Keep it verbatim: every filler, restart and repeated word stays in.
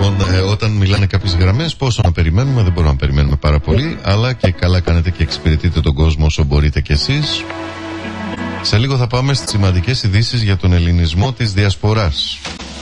Λοιπόν, ε, όταν μιλάνε κάποιες γραμμές, πόσο να περιμένουμε, δεν μπορούμε να περιμένουμε πάρα πολύ, αλλά και καλά κάνετε και εξυπηρετείτε τον κόσμο όσο μπορείτε κι εσείς. Σε λίγο θα πάμε στις σημαντικές ειδήσεις για τον ελληνισμό της διασποράς.